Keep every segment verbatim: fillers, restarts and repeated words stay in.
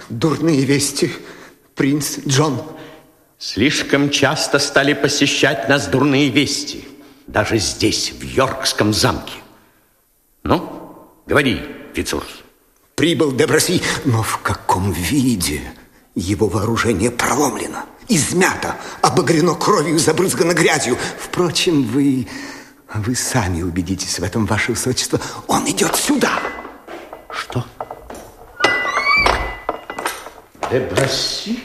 дурные вести, принц Джон. Слишком часто стали посещать нас дурные вести. Даже здесь, в Йоркском замке. Ну, говори, Фицурс. Прибыл де Браси, но в каком виде? Его вооружение проломлено, измято, обогрено кровью, забрызгано грязью. Впрочем, вы, вы сами убедитесь в этом, ваше высочество. Он идет сюда. Что? Де Браси?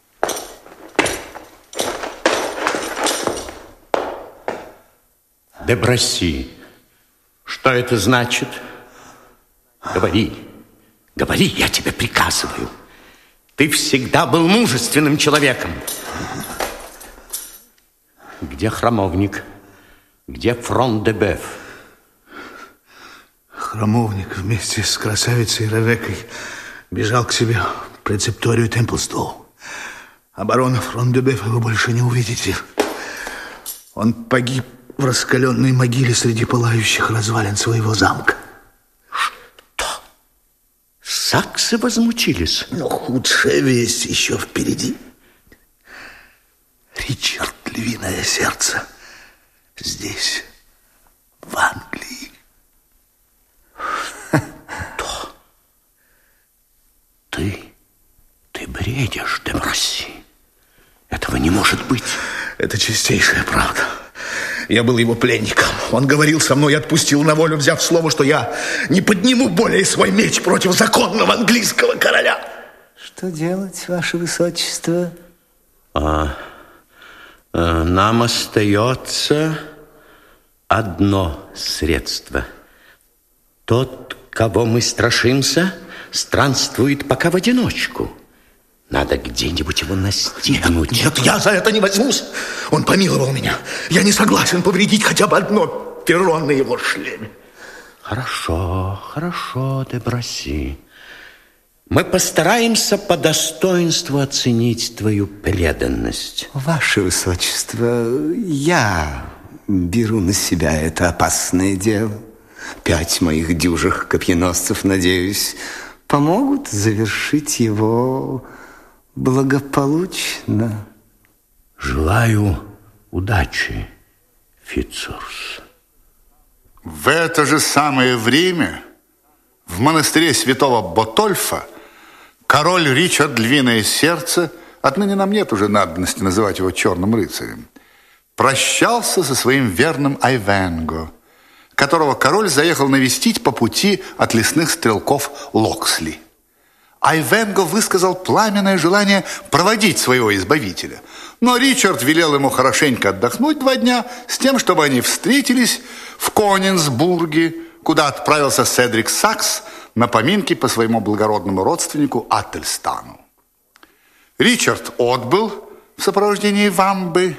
Де Браси. Что это значит? Говори. Говори, я тебе приказываю. Ты всегда был мужественным человеком. Где храмовник? Где Фрон-де-Беф? Храмовник вместе с красавицей Ревеккой бежал к себе в прецепторию Темплстоу. А барона Фрон-де-Бефа вы больше не увидите. Он погиб в раскаленной могиле среди пылающих развалин своего замка. Что? Саксы возмутились? Но худшая весть еще впереди. Ричард, львиное сердце, здесь, в Англии. Что? Ты, ты бредишь, де Браси. Этого не может быть. Это чистейшая правда. Я был его пленником. Он говорил со мной и отпустил на волю, взяв слово, что я не подниму более свой меч против законного английского короля. Что делать, ваше высочество? А, а, нам остается одно средство. Тот, кого мы страшимся, странствует пока в одиночку. Надо где-нибудь его настигнуть. Нет, нет, я за это не возьмусь. Он помиловал меня. Я не согласен повредить хотя бы одно перо на его шлеме. Хорошо, хорошо, де Браси. Мы постараемся по достоинству оценить твою преданность. Ваше высочество, я беру на себя это опасное дело. Пять моих дюжих копьеносцев, надеюсь, помогут завершить его благополучно. Желаю удачи, Фицурс. В это же самое время в монастыре святого Ботольфа король Ричард Львиное Сердце, отныне нам нет уже надобности называть его черным рыцарем, прощался со своим верным Айвенго, которого король заехал навестить по пути от лесных стрелков Локсли. Айвенго высказал пламенное желание проводить своего избавителя, но Ричард велел ему хорошенько отдохнуть два дня с тем, чтобы они встретились в Конинсбурге, куда отправился Седрик Сакс на поминки по своему благородному родственнику Аттельстану. Ричард отбыл в сопровождении Вамбы,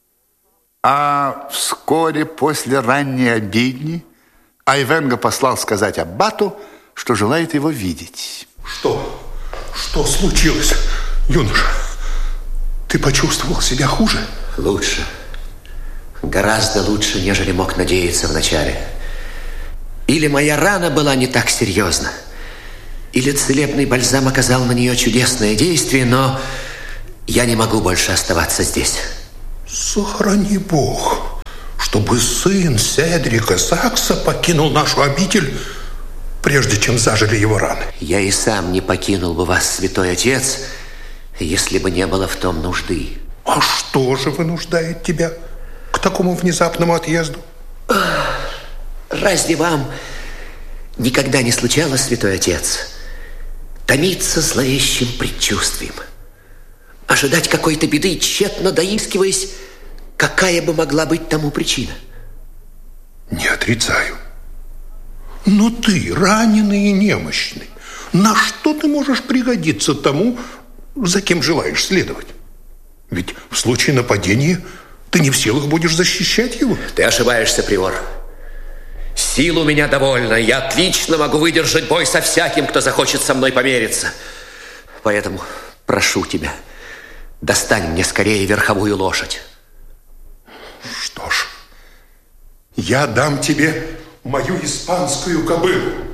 а вскоре после ранней обедни Айвенго послал сказать аббату, что желает его видеть. Что? Что случилось, юноша? Ты почувствовал себя хуже? Лучше. Гораздо лучше, нежели мог надеяться вначале. Или моя рана была не так серьезна, или целебный бальзам оказал на нее чудесное действие, но я не могу больше оставаться здесь. Сохрани Бог, чтобы сын Седрика Сакса покинул нашу обитель, прежде чем зажили его раны. Я и сам не покинул бы вас, святой отец, если бы не было в том нужды. А что же вынуждает тебя к такому внезапному отъезду? Разве вам никогда не случалось, святой отец, томиться зловещим предчувствием, ожидать какой-то беды, тщетно доискиваясь, какая бы могла быть тому причина? Не отрицаю. Но ты раненый и немощный. На что ты можешь пригодиться тому, за кем желаешь следовать? Ведь в случае нападения ты не в силах будешь защищать его. Ты ошибаешься, приор. Сил у меня довольно. Я отлично могу выдержать бой со всяким, кто захочет со мной помериться. Поэтому прошу тебя, достань мне скорее верховую лошадь. Что ж, я дам тебе мою испанскую кобылу.